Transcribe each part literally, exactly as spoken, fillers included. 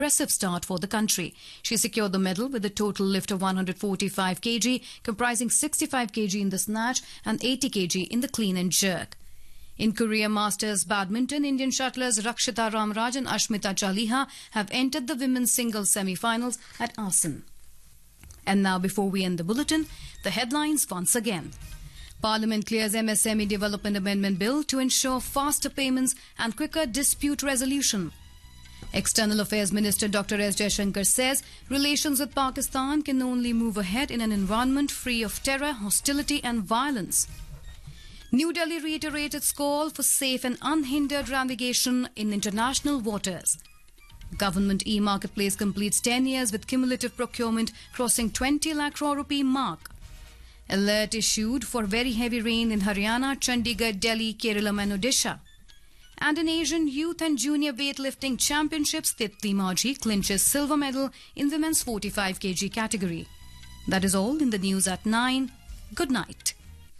Impressive start for the country. She secured the medal with a total lift of one hundred forty-five kilograms, comprising sixty-five kilograms in the snatch and eighty kilograms in the clean and jerk. In Korea Masters Badminton, Indian shuttlers Rakshita Ramraj and Ashmita Chaliha have entered the women's singles semi-finals at Asan. And now, before we end the bulletin, the headlines once again. Parliament clears M S M E Development Amendment Bill to ensure faster payments and quicker dispute resolution. External Affairs Minister Doctor S. Jaishankar says relations with Pakistan can only move ahead in an environment free of terror, hostility and violence. New Delhi reiterated its call for safe and unhindered navigation in international waters. Government e-marketplace completes ten years with cumulative procurement crossing twenty lakh crore rupee mark. Alert issued for very heavy rain in Haryana, Chandigarh, Delhi, Kerala and Odisha. And in Asian Youth and Junior Weightlifting Championships, Titli Maji clinches silver medal in women's forty-five kilograms category. That is all in the news at nine. Good night.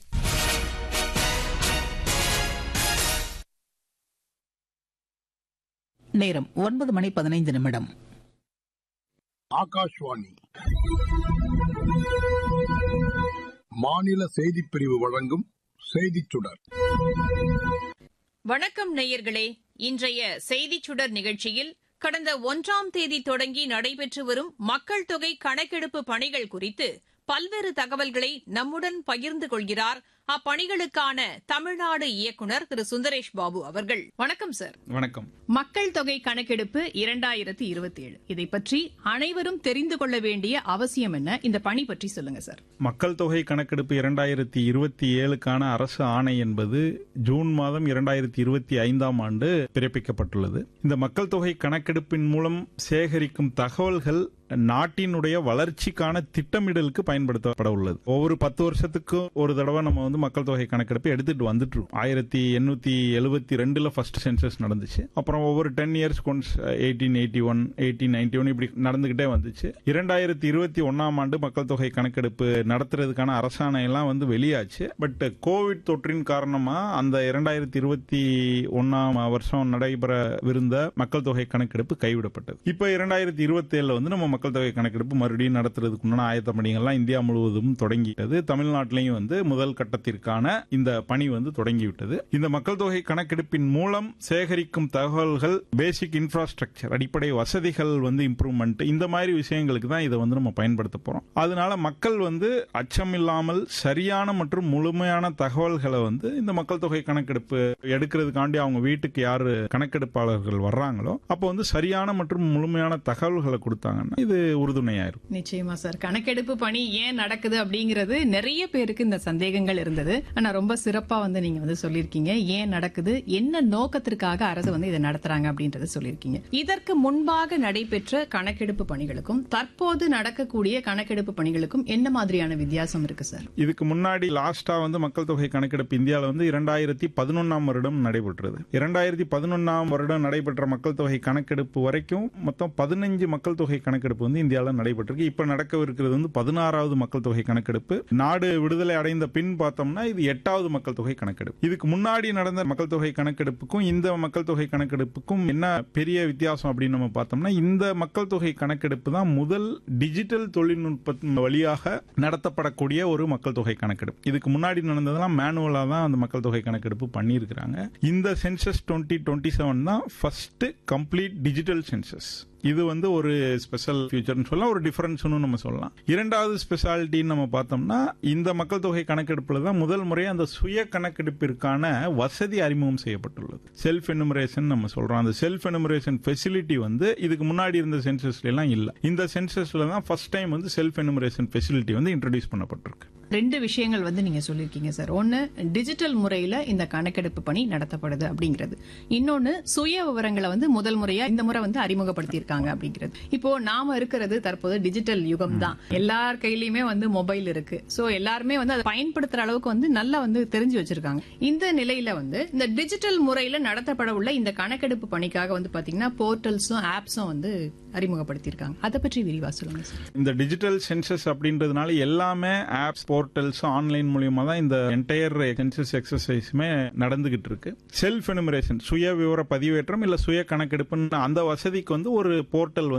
நேரம் ஒன்பது மணி பதினைந்து நிமிடம். ஆகாஷ்வாணி மாநில செய்திப் பிரிவு வழங்கும் செய்திச் சுடர். வணக்கம் நேயர்களே. இன்றைய செய்திச் சுடர் நிகழ்ச்சியில் கடந்த ஒன்றாம் தேதி தொடங்கி நடைபெற்று வரும் மக்கள் தொகை கணக்கெடுப்பு பணிகள் குறித்து பல்வேறு தகவல்களை நம்முடன் பகிர்ந்து கொள்கிறார் அப்பணிகளுக்கான தமிழ்நாடு இயக்குநர் திரு சுந்தரேஷ் பாபு அவர்கள். வணக்கம் சார். வணக்கம். மக்கள் தொகை கணக்கெடுப்பு இரண்டாயிரத்தி இருபத்தி ஏழு இதை பற்றி அனைவரும் தெரிந்து கொள்ள வேண்டிய அவசியம் என்ன? இந்த பணி பற்றி சொல்லுங்க சார். மக்கள் தொகை கணக்கெடுப்பு இரண்டாயிரத்தி இருபத்தி ஏழுக்கான அரசு ஆணை என்பது ஜூன் மாதம் இரண்டாயிரத்தி இருபத்தி ஐந்தாம் ஆண்டு பிறப்பிக்கப்பட்டுள்ளது. இந்த மக்கள் தொகை கணக்கெடுப்பின் மூலம் சேகரிக்கும் தகவல்கள் நாட்டினுடைய வளர்ச்சிக்கான திட்டமிடலுக்கு பயன்படுத்தப்பட உள்ளது. ஒவ்வொரு பத்து வருஷத்துக்கும் ஒரு தடவை நம்ம வந்து மக்கள் தொகை கணக்கெடுப்பு எடுத்துட்டு வந்துட்டு இருக்கோம். ஆயிரத்தி எண்ணூத்தி எழுபத்தி ரெண்டுல ஃபர்ஸ்ட் சென்சஸ் நடந்துச்சு. அப்புறம் ஒவ்வொரு ten years eighteen eighty one eighteen ninety one இப்படி நடந்துகிட்டே வந்துச்சு. இரண்டாயிரத்தி இருபத்தி ஒன்னாம் ஆண்டு மக்கள் தொகை கணக்கெடுப்பு நடத்துறதுக்கான அரசாணை எல்லாம் வந்து வெளியாச்சு. பட் கோவிட் தொற்றின் காரணமா அந்த இரண்டாயிரத்தி இருபத்தி ஒன்னாம் வருஷம் நடைபெறவிருந்த மக்கள் தொகை கணக்கெடுப்பு கைவிடப்பட்டது. இப்ப இரண்டாயிரத்தி இருபத்தி ஏழுல வந்து நம்ம மக்கள் தொகை கணக்கெடுப்பு மறுபடியும் நடத்துறதுக்கு முன்னாடி ஆயத்த பணிகள்லாம் இந்தியா முழுவதும் தொடங்கிட்டது. தமிழ்நாட்டிலையும் வந்து முதல் கட்டத்திற்கான இந்த பணி வந்து தொடங்கிவிட்டது. இந்த மக்கள் தொகை கணக்கெடுப்பின் மூலம் சேகரிக்கும் தகவல்கள், பேசிக் இன்ஃப்ராஸ்ட்ரக்சர், அடிப்படை வசதிகள் வந்து இம்ப்ரூவ்மெண்ட், இந்த மாதிரி விஷயங்களுக்கு தான் இதை வந்து நம்ம பயன்படுத்த போறோம். அதனால மக்கள் வந்து அச்சம் இல்லாமல் சரியான மற்றும் முழுமையான தகவல்களை வந்து இந்த மக்கள் தொகை கணக்கெடுப்பு எடுக்கிறதுக்காண்டி அவங்க வீட்டுக்கு யாரு கணக்கெடுப்பாளர்கள் வர்றாங்களோ அப்போ வந்து சரியான மற்றும் முழுமையான தகவல்களை கொடுத்தாங்கன்னா இது உறுதுணையா இருக்கும். நிச்சயமா சார். கணக்கெடுப்பு பணி ஏன் நடக்குது அப்படிங்கிறது நிறைய பேருக்கு இந்த சந்தேகங்கள் இருந்தது. ஆனா ரொம்ப சிறப்பா வந்து நீங்க வந்து சொல்லிருக்கீங்க ஏன் நடக்குது, என்ன நோக்கத்திற்காக அரசு வந்து இதை நடத்துறாங்க அப்படின்றத சொல்லிருக்கீங்க. இதற்கு முன்பாக நடைபெற்ற கணக்கெடுப்பு பணிகளுக்கும் தற்போது நடக்கக்கூடிய கணக்கெடுப்பு பணிகளுக்கும் என்ன மாதிரியான வித்தியாசம் இருக்கு சார்? இதுக்கு முன்னாடி லாஸ்டா வந்து மக்கள் தொகை கணக்கெடுப்பு இந்தியாவில் வந்து இரண்டாயிரத்தி பதினொன்னாம் வருடம் நடைபெற்றது. இரண்டாயிரத்தி பதினொன்னாம் வருடம் நடைபெற்ற மக்கள் தொகை கணக்கெடுப்பு வரைக்கும் மொத்தம் பதினஞ்சு மக்கள் தொகை கணக்கெடுப்பு வந்து இந்தியாவில் நடைபெற்றிருக்கு. இப்ப நடக்கவிருக்கிறது வந்து பதினாறாவது மக்கள் தொகை கணக்கெடுப்பு. நாடு விடுதலை அடைந்த பின் பார்த்தோம்னா இது எட்டாவது மக்கள் தொகை கணக்கெடுப்பு. இதுக்கு முன்னாடி நடந்த மக்கள் தொகை கணக்கெடுப்புக்கும் இந்த மக்கள் தொகை கணக்கெடுப்புக்கும் என்ன பெரிய வித்தியாசம் அப்படின்னு நம்ம பார்த்தோம்னா, இந்த மக்கள் தொகை கணக்கெடுப்பு தான் முதல் டிஜிட்டல் தொழில்நுட்பத்தின் வழியாக நடத்தப்படக்கூடிய ஒரு மக்கள் தொகை கணக்கெடுப்பு. இதுக்கு முன்னாடி நடந்ததெல்லாம் மேனுவலா தான் அந்த மக்கள் தொகை கணக்கெடுப்பு பண்ணியிருக்கிறாங்க. இந்த சென்சஸ் டுவெண்ட்டி டுவெண்ட்டி செவன் தான் ஃபர்ஸ்ட் கம்ப்ளீட் டிஜிட்டல் சென்சஸ். இது வந்து ஒரு ஸ்பெஷல் ஃபியூச்சர்னு சொல்லலாம், ஒரு டிஃபரன்ஸ்னு நம்ம சொல்லலாம். இரண்டாவது ஸ்பெஷாலிட்டின்னு நம்ம பார்த்தோம்னா, இந்த மக்கள் தொகை கணக்கெடுப்புல தான் முதல் முறை அந்த சுய கணக்கெடுப்பிற்கான வசதி அறிமுகம் செய்யப்பட்டுள்ளது. செல்ஃப் எனுமரேஷன் நம்ம சொல்றோம். அந்த செல்ஃப் எனுமரேஷன் ஃபெசிலிட்டி வந்து இதுக்கு முன்னாடி இருந்த சென்சஸ்ல எல்லாம் இல்ல. இந்த சென்சஸ்ல தான் ஃபர்ஸ்ட் டைம் வந்து செல்ஃப் எனுமரேஷன் ஃபெசிலிட்டி வந்து இன்ட்ரோடியூஸ் பண்ணப்பட்டிருக்கு. ரெண்டு விஷயங்கள் வந்து நீங்க சொல்லிருக்கீங்க சார். ஒன்னு, டிஜிட்டல் முறையில இந்த கணக்கெடுப்பு பணி நடத்தப்படுது அப்படிங்கிறது. இன்னொன்னு, சுய விவரங்களை வந்து முதல் முறையா இந்த முறை வந்து அறிமுகப்படுத்தியிருக்காங்க அப்படிங்கிறது. இப்போ நாம இருக்கிறது தற்போது டிஜிட்டல் யுகம் தான். எல்லார் கையிலயுமே வந்து மொபைல் இருக்கு. சோ எல்லாருமே வந்து அதை பயன்படுத்துற அளவுக்கு வந்து நல்லா வந்து தெரிஞ்சு வச்சிருக்காங்க. இந்த நிலையில வந்து இந்த டிஜிட்டல் முறையில நடத்தப்பட உள்ள இந்த கணக்கெடுப்பு பணிக்காக வந்து பாத்தீங்கன்னா போர்ட்டல்ஸும் ஆப்ஸும் வந்து அறிமுகப்படுத்தியிருக்காங்க. அதை பற்றி விரிவா சொல்லுங்க சார். இந்த டிஜிட்டல் சென்சஸ் அப்படின்றதுனால எல்லாமே ஆப்ஸ், போர்ட்டல்ஸ் ஆன்லைன் மூலியமா தான் இந்த என்டையர் சென்சஸ் எக்ஸசைஸுமே நடந்துகிட்டு இருக்கு. செல்ஃப் எனுமரேஷன், சுய விவர பதிவேற்றம் இல்ல சுய கணக்கெடுப்புன்னு அந்த வசதிக்கு வந்து ஒரு போர்ட்டல்